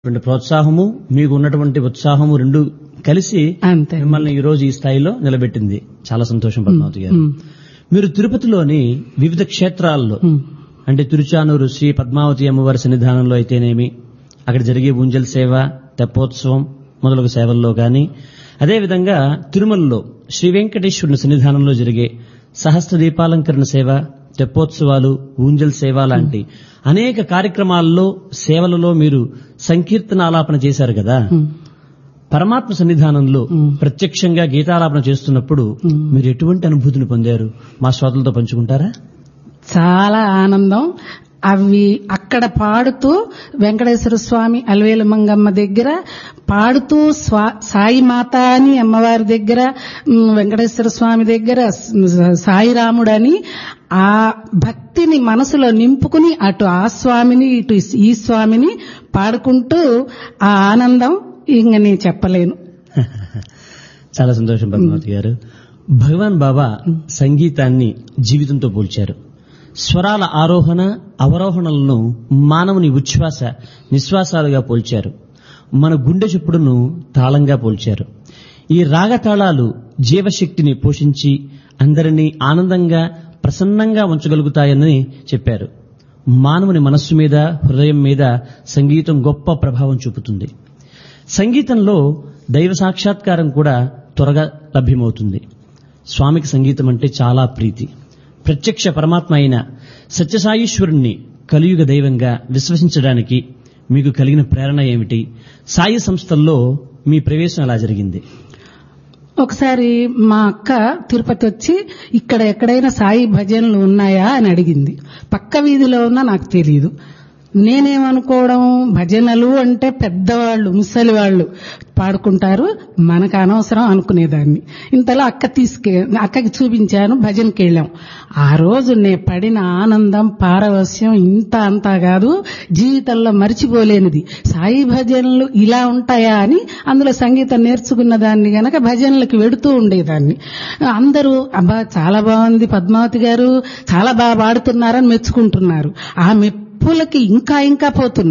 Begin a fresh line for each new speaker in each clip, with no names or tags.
ప్రోత్సాహము, మీకు ఉన్నటువంటి ఉత్సాహము రెండు కలిసి
అంతే.
మిమ్మల్ని ఈ రోజు ఈ స్థాయిలో నిలబెట్టింది. చాలా సంతోషం పద్మావతి గారు. మీరు తిరుపతిలోని వివిధ క్షేత్రాల్లో అంటే తిరుచానూరు శ్రీ పద్మావతి అమ్మవారి సన్నిధానంలో అయితేనేమి, అక్కడ జరిగే ఊంజల్ సేవ, తెప్పోత్సవం మొదలగు సేవల్లో గాని, అదేవిధంగా తిరుమలలో శ్రీ వెంకటేశ్వరుని సన్నిధానంలో జరిగే సహస్ర దీపాలంకరణ సేవ, తెప్పోత్సవాలు, ఊంజల్ సేవ లాంటి అనేక కార్యక్రమాల్లో సేవలలో మీరు సంకీర్తనాలాపన చేశారు కదా. పరమాత్మ సన్నిధానంలో ప్రత్యక్షంగా గీతాలాపన చేస్తున్నప్పుడు మీరు ఎటువంటి అనుభూతిని పొందారు? మా శ్రోతలతో పంచుకుంటారా?
చాలా ఆనందం. అవి అక్కడ పాడుతూ వెంకటేశ్వర స్వామి అలవేలు మంగమ్మ దగ్గర పాడుతూ, సాయి మాత అని అమ్మవారి దగ్గర, వెంకటేశ్వర స్వామి దగ్గర సాయిరాముడని ఆ భక్తిని మనసులో నింపుకుని అటు ఆ స్వామిని ఇటు ఈ స్వామిని పాడుకుంటూ ఆ ఆనందం ఇంక నేను చెప్పలేను.
చాలా సంతోషం పద్మావతి గారు. భగవాన్ బాబా సంగీతాన్ని జీవితంతో పోల్చారు. స్వరాల ఆరోహణ అవరోహణలను మానవుని ఉచ్ఛ్వాస నిశ్వాసాలుగా పోల్చారు. మన గుండె చప్పుడును తాళంగా పోల్చారు. ఈ రాగతాళాలు జీవశక్తిని పోషించి అందరినీ ఆనందంగా ప్రసన్నంగా ఉంచగలుగుతాయని చెప్పారు. మానవుని మనస్సు మీద, హృదయం మీద సంగీతం గొప్ప ప్రభావం చూపుతుంది. సంగీతంలో దైవ సాక్షాత్కారం కూడా త్వరగా లభ్యమవుతుంది. స్వామికి సంగీతం అంటే చాలా ప్రీతి. ప్రత్యక్ష పరమాత్మ అయిన సత్యసాయీశ్వరుణ్ణి కలియుగ దైవంగా విశ్వసించడానికి మీకు కలిగిన ప్రేరణ ఏమిటి? సాయి సంస్థల్లో మీ ప్రవేశం ఎలా జరిగింది?
ఒకసారి మా అక్క తిరుపతి వచ్చి ఇక్కడ ఎక్కడైనా సాయి భజనలు ఉన్నాయా అని అడిగింది. పక్క వీధిలో ఉన్నా నాకు తెలియదు. నేనేమనుకోవడం, భజనలు అంటే పెద్దవాళ్ళు ముసలి వాళ్ళు పాడుకుంటారు, మనకు అనవసరం అనుకునేదాన్ని. ఇంతలో అక్కకి చూపించాను, భజనకి వెళ్ళాం. ఆ రోజు నేను పడిన ఆనందం, పారవస్యం ఇంత అంతా కాదు, జీవితంలో మర్చిపోలేనిది. సాయి భజనలు ఇలా ఉంటాయా అని అందులో సంగీతం నేర్చుకున్న దాన్ని గనక భజనలకు వెడుతూ ఉండేదాన్ని. అందరూ అబ్బా చాలా బాగుంది పద్మావతి గారు, చాలా బాగా పాడుతున్నారని మెచ్చుకుంటున్నారు. ఆ మెప్పులకి ఇంకా ఇంకా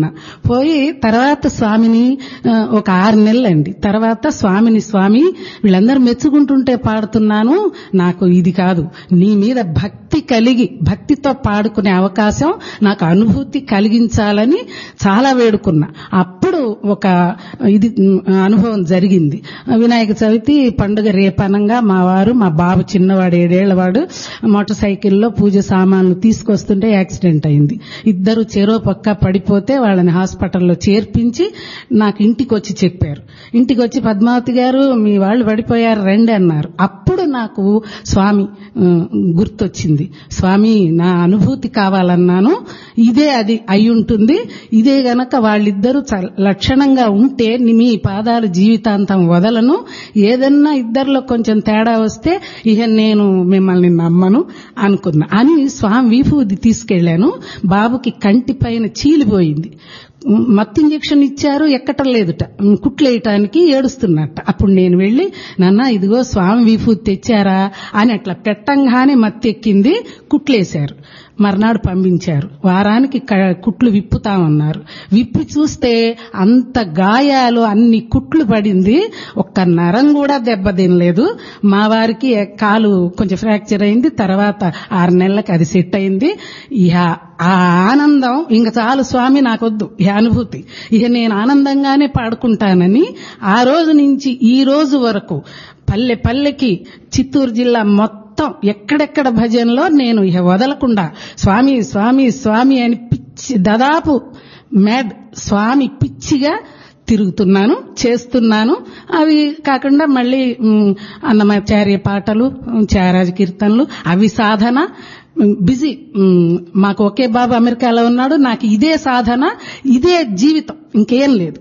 పోయి తర్వాత స్వామిని ఒక 6 నెలలండి తర్వాత స్వామి వీళ్ళందరూ మెచ్చుకుంటుంటే పాడుతున్నాను, నాకు ఇది కాదు, నీ మీద భక్తి కలిగి భక్తితో పాడుకునే అవకాశం నాకు అనుభూతి కలిగించాలని చాలా వేడుకున్నా. అప్పుడు ఒక ఇది అనుభవం జరిగింది. వినాయక చవితి పండుగ రేపనంగా మా బాబు చిన్నవాడు 7 ఏళ్లవాడు మోటార్ సైకిల్లో పూజ సామాన్లు తీసుకొస్తుంటే యాక్సిడెంట్ అయింది. ఇద్దరు చెరో పక్క పడిపోతే వాళ్ళని హాస్పిటల్లో చేర్పించి నాకు ఇంటికి వచ్చి చెప్పారు. ఇంటికి వచ్చి పద్మావతి గారు మీ వాళ్ళు పడిపోయారు రండి అన్నారు. అప్పుడు నాకు స్వామి గుర్తొచ్చింది. స్వామి నా అనుభూతి కావాలన్నాను, ఇదే అది అయి ఉంటుంది. ఇదే గనక వాళ్ళిద్దరూ లక్షణంగా ఉంటే మీ పాదాలు జీవితాంతం వదలను, ఏదన్నా ఇద్దరిలో కొంచెం తేడా వస్తే ఇక నేను మిమ్మల్ని నమ్మను అనుకున్నా అని స్వామి విభూది తీసుకెళ్లాను. బాబుకి కంటి పైన చీలిపోయింది. మత్తు ఇంజెక్షన్ ఇచ్చారు, ఎక్కటం లేదుట, కుట్లేయటానికి ఏడుస్తున్నట్ట. అప్పుడు నేను వెళ్లి నాన్న ఇదిగో స్వామి విభూతి తెచ్చారా అని అట్లా పెట్టంగానే మత్తు ఎక్కింది, కుట్లేశారు. మర్నాడు పంపించారు. వారానికి కుట్లు విప్పుతామన్నారు. విప్పి చూస్తే అంత గాయాలు, అన్ని కుట్లు పడింది, ఒక్క నరం కూడా దెబ్బతినలేదు. మా వారికి కాలు కొంచెం ఫ్రాక్చర్ అయింది. తర్వాత 6 నెలలకు అది సెట్ అయింది. ఇక ఆ ఆనందం ఇంక చాలు స్వామి నాకొద్దు ఈ అనుభూతి, ఇక నేను ఆనందంగానే పాడుకుంటానని ఆ రోజు నుంచి ఈ రోజు వరకు పల్లె పల్లెకి చిత్తూరు జిల్లా మొత్తం ఎక్కడెక్కడ భజనలో నేను ఇక వదలకుండా స్వామి స్వామి స్వామి అని పిచ్చి దాదాపు మ్యాడ్ స్వామి పిచ్చిగా తిరుగుతున్నాను, చేస్తున్నాను. అవి కాకుండా మళ్ళీ అన్నమాచార్య పాటలు, త్యాగరాజ కీర్తనలు, అవి సాధన, బిజీ. మాకు ఒకే బాబు అమెరికాలో ఉన్నాడు, నాకు ఇదే సాధన, ఇదే జీవితం, ఇంకేం లేదు.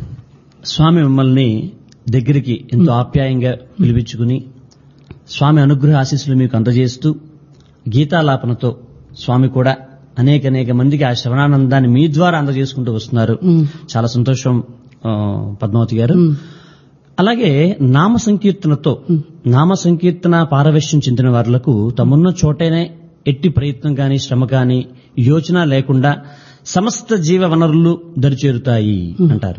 స్వామి మిమ్మల్ని దగ్గరికి ఎంతో ఆప్యాయంగా పిలిపించుకుని స్వామి అనుగ్రహ ఆశీస్సులు మీకు అందజేస్తూ గీతాలాపనతో స్వామి కూడా అనేక మందికి ఆ శ్రవణానందాన్ని మీ ద్వారా అందజేసుకుంటూ వస్తున్నారు. చాలా సంతోషం పద్మావతి గారు. అలాగే నామ సంకీర్తన పారవశ్యం చెందిన వారులకు తమన్న చోటనే ఎట్టి ప్రయత్నం గాని శ్రమ గాని యోచన లేకుండా సమస్త జీవ వనరులు దరిచేరుతాయి అంటారు.